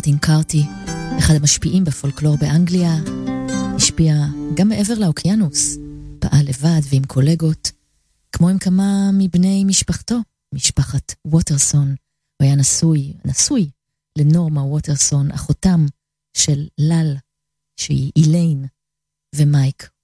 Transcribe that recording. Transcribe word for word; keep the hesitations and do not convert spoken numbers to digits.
מרטין קארטי, אחד המשפיעים בפולקלור באנגליה, השפיע גם מעבר לאוקיינוס, פעל לבד ועם קולגות, כמו עם כמה מבני משפחתו, משפחת ווטרסון. הוא היה נשוי, נשוי לנורמה ווטרסון, אחותם של ליל, שהיא איליין, ומייק